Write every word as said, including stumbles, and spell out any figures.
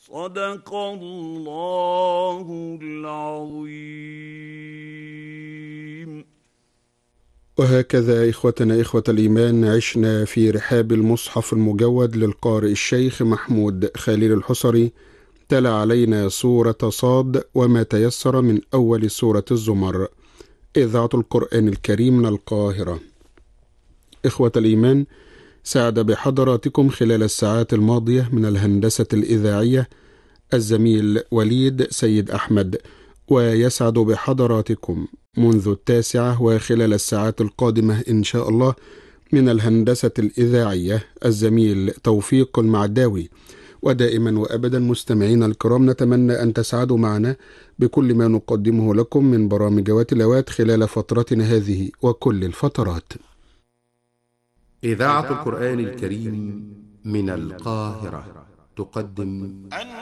صدق الله العظيم. وهكذا إخوتنا إخوة الإيمان عشنا في رحاب المصحف المجود للقارئ الشيخ محمود خليل الحصري، تلا علينا سورة صاد وما تيسر من أول سورة الزمر. إذاعة القرآن الكريم من القاهرة. إخوة الإيمان، ساعد بحضراتكم خلال الساعات الماضية من الهندسة الإذاعية الزميل وليد سيد أحمد، ويسعد بحضراتكم منذ التاسعة وخلال الساعات القادمة إن شاء الله من الهندسة الإذاعية الزميل توفيق المعداوي. ودائما وأبدا مستمعين الكرام، نتمنى أن تسعدوا معنا بكل ما نقدمه لكم من برامج وتلاوات خلال فترتنا هذه وكل الفترات. إذاعة القرآن الكريم من القاهرة تقدم